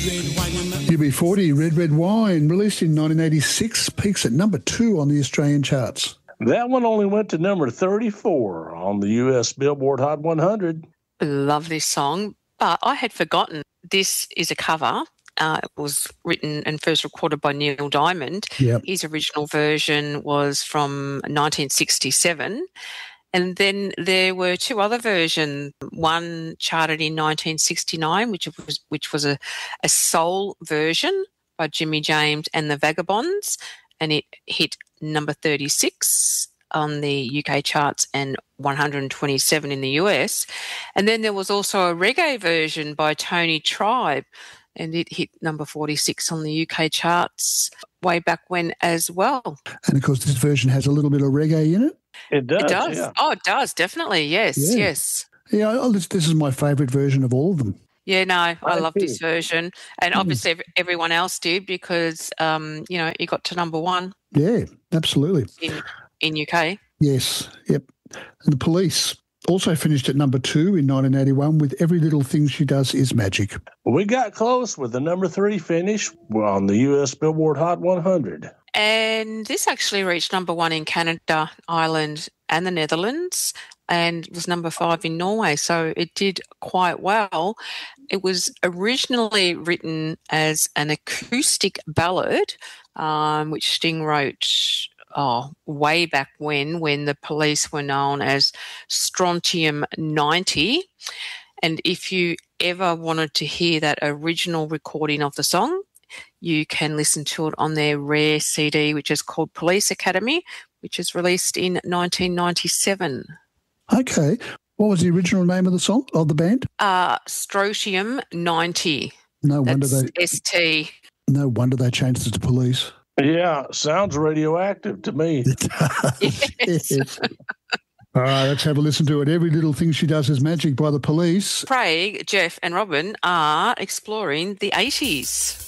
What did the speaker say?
UB40, Red Red Wine, released in 1986, peaks at number 2 on the Australian charts. That one only went to number 34 on the US Billboard Hot 100. Love this song, but I had forgotten this is a cover. It was written and first recorded by Neil Diamond. Yep. His original version was from 1967. And then there were 2 other versions. One charted in 1969, which was a soul version by Jimmy James and the Vagabonds, and it hit number 36 on the UK charts and 127 in the US. And then there was also a reggae version by Tony Tribe, and it hit number 46 on the UK charts way back when as well. And, of course, this version has a little bit of reggae in it. It does. It does. Yeah. Oh, it does, definitely. Yes, Yeah. yes. Yeah, this is my favourite version of all of them. Yeah, no, I love this too. version. And obviously everyone else did because, it got to number 1 Yeah, absolutely. in UK. Yes, yep. And the Police also finished at number 2 in 1981 with Every Little Thing She Does Is Magic. We got close with the number 3 finish on the US Billboard Hot 100. And this actually reached number 1 in Canada, Ireland and the Netherlands, and was number 5 in Norway. So it did quite well. It was originally written as an acoustic ballad, which Sting wrote way back when the Police were known as Strontium 90. And if you ever wanted to hear that original recording of the song, you can listen to it on their rare CD, which is called Police Academy, which is released in 1997. Okay. What was the original name of the song, of the band? Strontium 90. No wonder That's ST. No wonder they changed it to Police. Yeah, sounds radioactive to me. Yes. All right, let's have a listen to it. Every Little Thing She Does Is Magic by the Police. Craig, Jeff and Robin are exploring the 80s.